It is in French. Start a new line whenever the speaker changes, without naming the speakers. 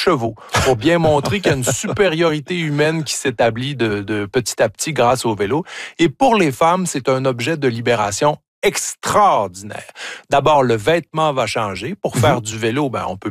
chevaux pour bien montrer qu'il y a une supériorité humaine qui s'établit de petit à petit grâce au vélo. Et pour les femmes, c'est un objet de libération extraordinaire. D'abord, le vêtement va changer. Pour faire du vélo, on peut